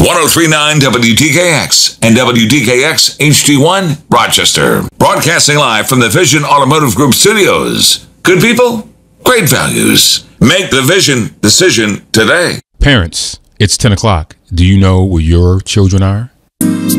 1039 WTKX and WTKX HD1 Rochester. Broadcasting live from the Vision Automotive Group studios. Good people, great values. Make the Vision decision today. Parents, it's 10 o'clock. Do you know where your children are?